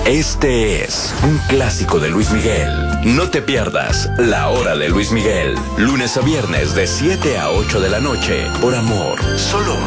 Este es un clásico de Luis Miguel. No te pierdas La Hora de Luis Miguel. Lunes a viernes de 7 a 8 de la noche. Por Amor. Solo